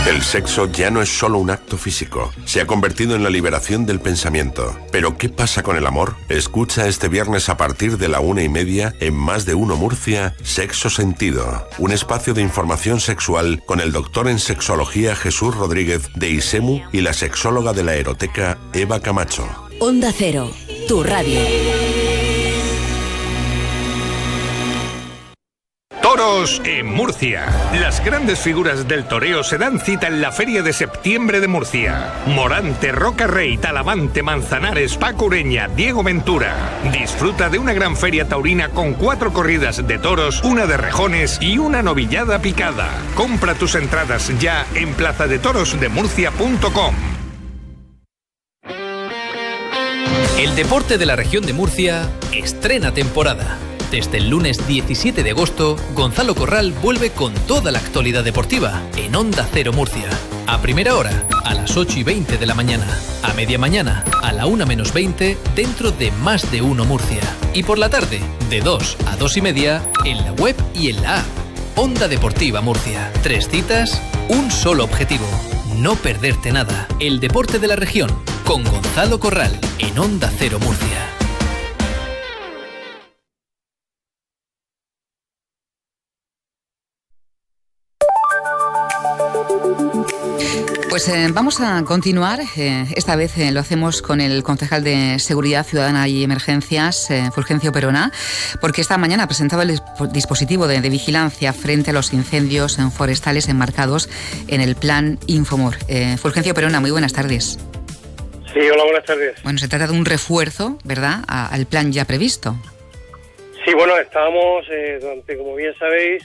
El sexo ya no es solo un acto físico, se ha convertido en la liberación del pensamiento. ¿Pero qué pasa con el amor? Escucha este viernes a partir de la 1:30 en Más de Uno Murcia, Sexo Sentido, un espacio de información sexual con el doctor en sexología Jesús Rodríguez de ISEMU y la sexóloga de la Eroteca Eva Camacho. Onda Cero, tu radio. Toros en Murcia. Las grandes figuras del toreo se dan cita en la Feria de Septiembre de Murcia. Morante, Roca Rey, Talavante, Manzanares, Paco Ureña, Diego Ventura. Disfruta de una gran feria taurina con 4 corridas de toros, una de rejones y una novillada picada. Compra tus entradas ya en plazadetorosdemurcia.com. El deporte de la región de Murcia estrena temporada. Desde el lunes 17 de agosto, Gonzalo Corral vuelve con toda la actualidad deportiva en Onda Cero Murcia. A primera hora, a las 8:20 de la mañana. A media mañana, a la 1:20, dentro de Más de Uno Murcia. Y por la tarde, de 2 a 2:30, en la web y en la app. Onda Deportiva Murcia. 3 citas, un solo objetivo. No perderte nada. El deporte de la región, con Gonzalo Corral, en Onda Cero Murcia. Pues vamos a continuar. Esta vez lo hacemos con el concejal de Seguridad Ciudadana y Emergencias, Fulgencio Perona, porque esta mañana presentaba el dispositivo de vigilancia frente a los incendios forestales enmarcados en el Plan Infomur. Fulgencio Perona, muy buenas tardes. Sí, hola, buenas tardes. Bueno, se trata de un refuerzo, ¿verdad?, al plan ya previsto. Sí, bueno, estábamos, como bien sabéis,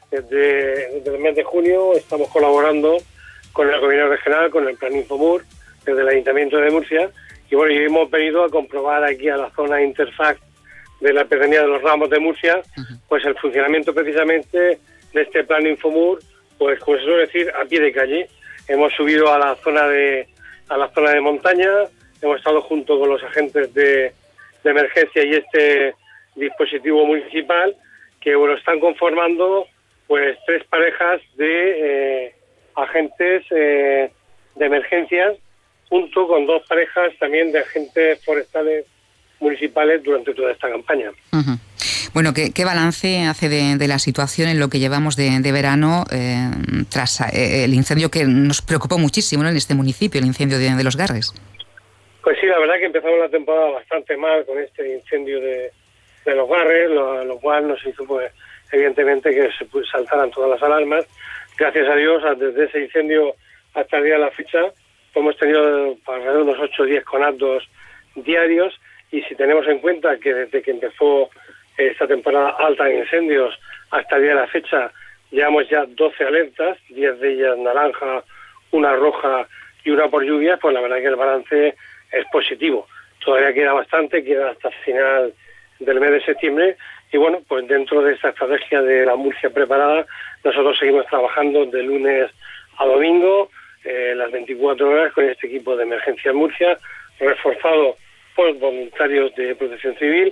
desde el mes de junio estamos colaborando con el Gobierno Regional, con el Plan Infomur, desde el Ayuntamiento de Murcia, y bueno, y hemos venido a comprobar aquí a la zona interfax de la Pedanía de los Ramos de Murcia, pues el funcionamiento precisamente de este Plan Infomur, pues como se suele decir, a pie de calle. Hemos subido a la zona de montaña, hemos estado junto con los agentes de emergencia y este dispositivo municipal, que bueno, están conformando pues 3 parejas de agentes de emergencias, junto con 2 parejas también de agentes forestales municipales durante toda esta campaña. Uh-huh. Bueno, ¿qué balance hace de la situación en lo que llevamos de verano tras el incendio que nos preocupó muchísimo, ¿no?, en este municipio, el incendio de Los Garres? Pues sí, la verdad que empezamos la temporada bastante mal con este incendio de Los Garres, lo cual nos hizo, pues, evidentemente, que se saltaran todas las alarmas. Gracias a Dios, desde ese incendio hasta el día de la fecha, hemos tenido alrededor de unos 8 o 10 conatos diarios, y si tenemos en cuenta que desde que empezó esta temporada alta de incendios hasta el día de la fecha, llevamos ya 12 alertas, 10 de ellas naranja, una roja y una por lluvia, pues la verdad que el balance es positivo. Todavía queda bastante, queda hasta el final del mes de septiembre, y bueno, pues dentro de esta estrategia de la Murcia preparada, nosotros seguimos trabajando de lunes a domingo, las 24 horas, con este equipo de emergencia en Murcia, reforzado por voluntarios de Protección Civil,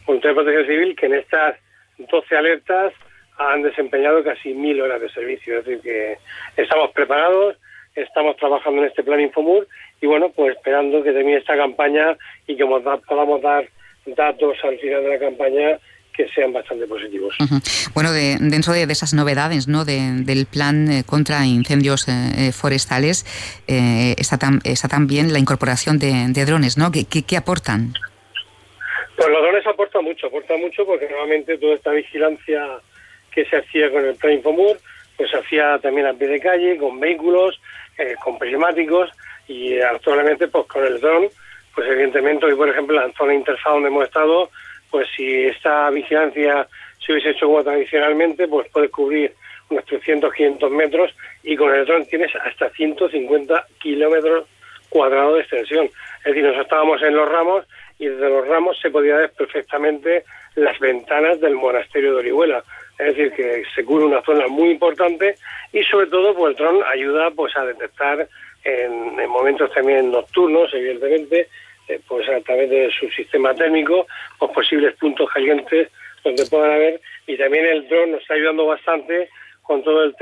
que en estas 12 alertas han desempeñado casi 1000 horas de servicio. Es decir, que estamos preparados, estamos trabajando en este Plan Infomur, y bueno, pues esperando que termine esta campaña y que podamos dar datos al final de la campaña que sean bastante positivos. Uh-huh. Bueno, dentro de esas novedades, ¿no?, del plan contra incendios forestales, está también la incorporación de drones, ¿no? ¿Qué aportan? Pues los drones aportan mucho porque normalmente toda esta vigilancia que se hacía con el Plan Infomur, pues se hacía también a pie de calle, con vehículos, con prismáticos, y actualmente pues con el dron, pues evidentemente hoy, por ejemplo, en la zona interfax donde hemos estado, pues si esta vigilancia se hubiese hecho como tradicionalmente, pues puedes cubrir unos 300, 500 metros, y con el dron tienes hasta 150 kilómetros cuadrados de extensión. Es decir, nosotros estábamos en Los Ramos, y desde Los Ramos se podía ver perfectamente las ventanas del monasterio de Orihuela. Es decir, que se cubre una zona muy importante, y sobre todo pues el dron ayuda pues a detectar en momentos también nocturnos, evidentemente, pues a través de su sistema térmico, pues posibles puntos calientes donde puedan haber, y también el dron nos está ayudando bastante con todo el